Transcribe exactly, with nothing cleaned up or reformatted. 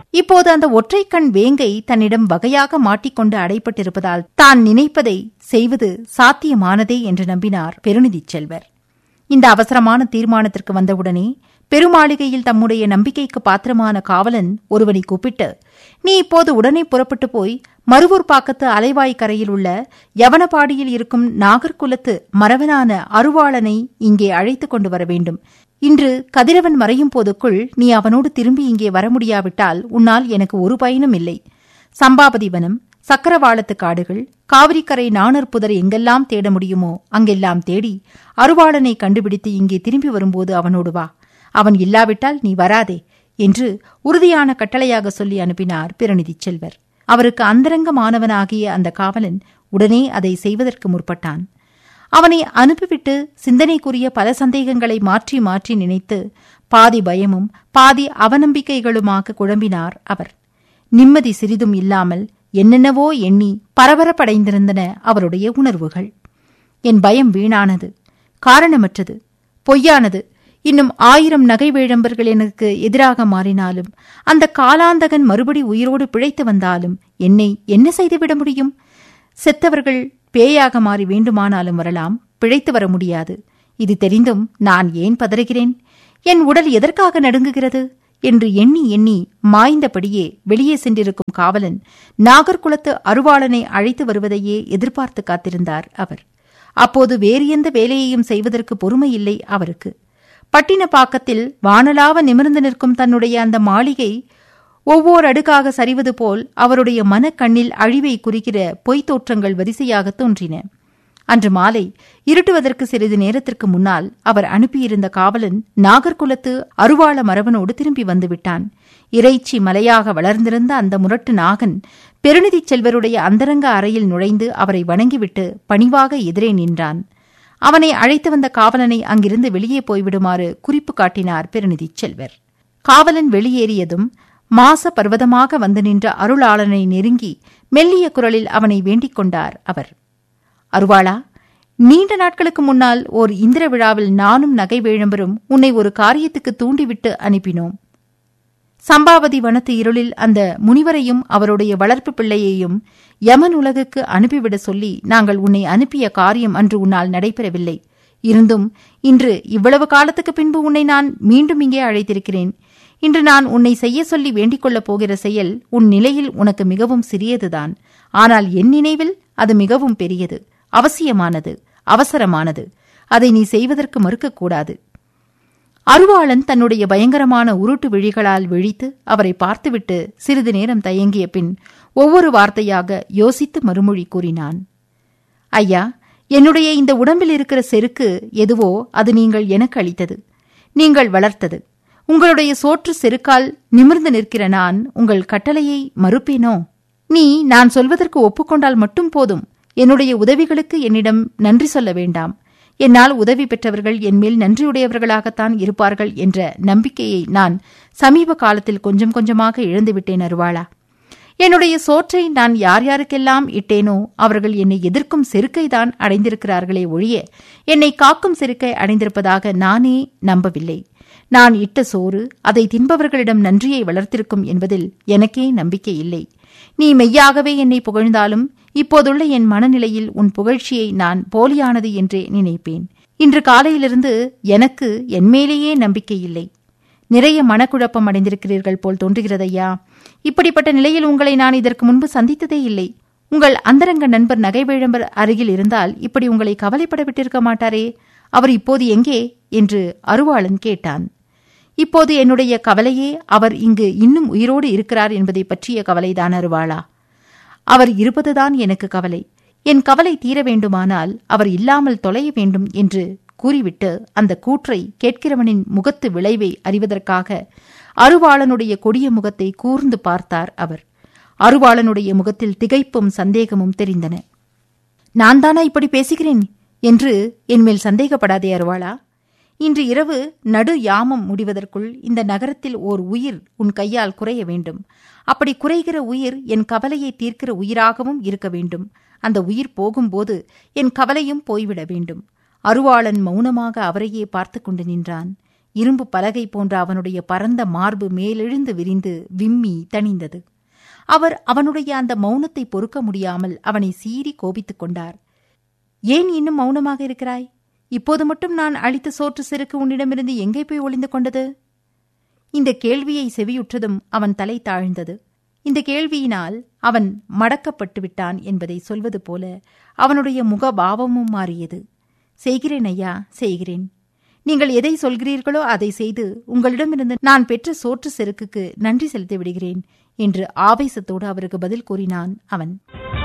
இப்போது அந்த ஒற்றைக்கண் வேங்கை தன்னிடம் வகையாக மாட்டிக்கொண்டு அடைப்பட்டிருப்பதால் தான் நினைப்பதை செய்வது சாத்தியமானதே என்று நம்பினார் பெருநிதிச் செல்வர். இந்த அவசரமான தீர்மானத்திற்கு வந்தவுடனே பெருமாளிகையில் தம்முடைய நம்பிக்கைக்கு பாத்திரமான காவலன் ஒருவனை கூப்பிட்டு, நீ இப்போது உடனே புறப்பட்டு போய் மருவூர் பாக்கத்து அலைவாய்க்கரையில் உள்ள யவனபாடியில் இருக்கும் நாகர்குலத்து மறவனான அருவாளனை இங்கே அழைத்துக் கொண்டு வர வேண்டும். இன்று கதிரவன் மறையும் போதுக்குள் நீ அவனோடு திரும்பி இங்கே வர முடியாவிட்டால் உன்னால் எனக்கு ஒரு பயனும் இல்லை. சம்பாபதி வனம், சக்கரவாளத்து காடுகள், காவிரிக்கரை நாணர் புதர் எங்கெல்லாம் தேட முடியுமோ அங்கெல்லாம் தேடி அருவாளனை கண்டுபிடித்து இங்கே திரும்பி வரும்போது அவனோடு வா. அவன் இல்லாவிட்டால் நீ வராதே என்று உறுதியான கட்டளையாக சொல்லி அனுப்பினார் பெருநிதிச் செல்வர். அவருக்கு அந்தரங்கமானவனாகிய அந்த காவலன் உடனே அதை செய்வதற்கு முற்பட்டான். அவனை அனுப்பிவிட்டு சிந்தனைக்குரிய பல சந்தேகங்களை மாற்றி மாற்றி நினைத்து பாதி பயமும் பாதி அவநம்பிக்கைகளுமாக குழம்பினார் அவர். நிம்மதி சிறிதும் இல்லாமல் என்னென்னவோ எண்ணி பரபரப்படைந்திருந்தன அவருடைய உணர்வுகள். என் பயம் வீணானது, காரணமற்றது, பொய்யானது. இன்னும் ஆயிரம் நகை வேழம்பர்கள் எனக்கு எதிராக மாறினாலும், அந்த காலாந்தகன் மறுபடி உயிரோடு பிழைத்து வந்தாலும் என்னை என்ன செய்துவிட முடியும்? செத்தவர்கள் பேயாக மாறி வேண்டுமானாலும் வரலாம், பிழைத்து வர முடியாது. இது தெரிந்தும் நான் ஏன் பதறுகிறேன்? என் உடல் எதற்காக நடுங்குகிறது என்று எண்ணி எண்ணி மாய்ந்தபடியே வெளியே சென்றிருக்கும் காவலன் நாகர்குலத்து அருவாளனை அழைத்து வருவதையே எதிர்பார்த்து காத்திருந்தார் அவர். அப்போது வேறு எந்த வேலையையும் செய்வதற்கு பொறுமையில்லை அவருக்கு. பட்டினப்பாக்கத்தில் வானலாவ நிமிர்ந்து நிற்கும் தன்னுடைய அந்த மாளிகை ஒவ்வொரு அடுக்காக சரிவது போல் அவருடைய மனக்கண்ணில் அழிவை குறிக்கிற பொய்த் தோற்றங்கள் வரிசையாக தோன்றின. அன்று மாலை இருட்டுவதற்கு சிறிது நேரத்திற்கு முன்னால் அவர் அனுப்பியிருந்த காவலன் நாகர்குலத்து அருவாள மரவனோடு திரும்பி வந்துவிட்டான். இறைச்சி மலையாக வளர்ந்திருந்த அந்த முரட்டு நாகன் பெருநிதிச் செல்வருடைய அந்தரங்க அறையில் நுழைந்து அவரை வணங்கிவிட்டு பணிவாக எதிரே நின்றான். அவனை அழைத்து வந்த காவலனை அங்கிருந்து வெளியே போய்விடுமாறு குறிப்பு காட்டினார் பெருநிதிச் செல்வர். காவலன் வெளியேறியதும் மாச பர்வதமாக வந்து நின்ற அருளாளனை நெருங்கி மெல்லிய குரலில் அவனை வேண்டிக் கொண்டார் அவர். அருவாளா, நீண்ட நாட்களுக்கு முன்னால் ஓர் இந்திர விழாவில் நானும் நகை வேழம்பரும் உன்னை ஒரு காரியத்துக்கு தூண்டிவிட்டு அனுப்பினோம். சம்பாவதி வனத்து இருளில் அந்த முனிவரையும் அவருடைய வளர்ப்பு பிள்ளையையும் யமன் உலகுக்கு அனுப்பிவிட சொல்லி நாங்கள் உன்னை அனுப்பிய காரியம் அன்று உன்னால் நடைபெறவில்லை. இருந்தும் இன்று இவ்வளவு காலத்துக்கு பின்பு உன்னை நான் மீண்டும் இங்கே அழைத்திருக்கிறேன். இன்று நான் உன்னை செய்ய சொல்லி வேண்டிக் கொள்ளப் போகிற செயல் உன் நிலையில் உனக்கு மிகவும் சிறியதுதான். ஆனால் என் நினைவில் அது மிகவும் பெரியது, அவசியமானது, அவசரமானது. அதை நீ செய்வதற்கு மறுக்கக்கூடாது. அருவாளன் தன்னுடைய பயங்கரமான உருட்டு விழிகளால் விழித்து அவரை பார்த்துவிட்டு சிறிது நேரம் தயங்கிய பின் ஒவ்வொரு வார்த்தையாக யோசித்து மறுமொழி கூறினான். ஐயா, என்னுடைய இந்த உடம்பில் இருக்கிற செருக்கு எதுவோ அது நீங்கள் எனக்கு அளித்தது, நீங்கள் வளர்த்தது. உங்களுடைய சோற்று செருக்கால் நிமிர்ந்து நிற்கிற நான் உங்கள் கட்டளையை மறுப்பேனோ? நீ நான் சொல்வதற்கு ஒப்புக்கொண்டால் மட்டும் போதும். என்னுடைய உதவிகளுக்கு என்னிடம் நன்றி சொல்ல வேண்டாம். என்னால் உதவி பெற்றவர்கள் என்மேல் நன்றியுடையவர்களாகத்தான் இருப்பார்கள் என்ற நம்பிக்கையை நான் சமீப காலத்தில் கொஞ்சம் கொஞ்சமாக இழந்துவிட்டேன் அருவாளா. என்னுடைய சோற்றை நான் யார் யாருக்கெல்லாம் இட்டேனோ அவர்கள் என்னை எதிர்க்கும் செருக்கைதான் அடைந்திருக்கிறார்களே ஒழிய என்னை காக்கும் செருக்கை அடைந்திருப்பதாக நானே நம்பவில்லை. நான் இட்ட சோறு அதை தின்பவர்களிடம் நன்றியை வளர்த்திருக்கும் என்பதில் எனக்கே நம்பிக்கை இல்லை. நீ மெய்யாகவே என்னை புகழ்ந்தாலும் இப்போதுள்ள என் மனநிலையில் உன் புகழ்ச்சியை நான் போலியானது என்றே நினைப்பேன். இன்று காலையிலிருந்து எனக்கு என்மேலேயே நம்பிக்கை இல்லை. நிறைய மனக்குழப்பம் அடைந்திருக்கிறீர்கள் போல் தோன்றுகிறதையா? இப்படிப்பட்ட நிலையில் உங்களை நான் இதற்கு முன்பு சந்தித்ததே இல்லை. உங்கள் அந்தரங்க நண்பர் நகைவேழம்பர் அருகில் இருந்தால் இப்படி உங்களை கவலைப்பட விட்டிருக்க மாட்டாரே. அவர் இப்போது எங்கே என்று அருவாளன் கேட்டான். இப்போது என்னுடைய கவலையே அவர் இங்கு இன்னும் உயிரோடு இருக்கிறார் என்பதை பற்றிய கவலைதான் அருவாளா. அவர் இருப்பதுதான் எனக்கு கவலை. என் கவலை தீர வேண்டுமானால் அவர் இல்லாமல் தொலைய வேண்டும் என்று கூறிவிட்டு அந்த கூற்றை கேட்கிறவனின் முகத்து விளைவை அறிவதற்காக அருவாளனுடைய கொடிய முகத்தை கூர்ந்து பார்த்தார் அவர். அருவாளனுடைய முகத்தில் திகைப்பும் சந்தேகமும் தெரிந்தன. நான் தானா இப்படி பேசுகிறேன் என்று என்மேல் சந்தேகப்படாதே அருவாளா. இன்று இரவு நடு யாமம் முடிவதற்குள் இந்த நகரத்தில் ஓர் உயிர் உன் கையால் குறைய வேண்டும். அப்படி குறைகிற உயிர் என் கவலையை தீர்க்கிற உயிராகவும் இருக்க வேண்டும். அந்த உயிர் போகும்போது என் கவலையும் போய்விட வேண்டும். அருவாளன் மௌனமாக அவரையே பார்த்து கொண்டு நின்றான். இரும்பு பலகை போன்ற அவனுடைய பரந்த மார்பு மேலெழுந்து விரிந்து விம்மி தணிந்தது. அவர் அவனுடைய அந்த மௌனத்தை பொறுக்க முடியாமல் அவனை சீறி கோபித்துக் கொண்டார். ஏன் இன்னும் மௌனமாக இருக்கிறாய்? இப்போது மட்டும் நான் அளித்த சோற்று செருக்கு உன்னிடமிருந்து எங்கே போய் ஒளிந்து கொண்டது? இந்த கேள்வியை செவியுற்றதும் அவன் தலை தாழ்ந்தது. இந்த கேள்வியினால் அவன் மடக்கப்பட்டு விட்டான் என்பதை சொல்வது போல அவனுடைய முகபாவமும் மாறியது. செய்கிறேன் ஐயா, செய்கிறேன். நீங்கள் எதை சொல்கிறீர்களோ அதை செய்து உங்களிடமிருந்து நான் பெற்ற சோற்று செருக்குக்கு நன்றி செலுத்தி விடுகிறேன் என்று ஆவேசத்தோடு அவருக்கு பதில் கூறினான் அவன்.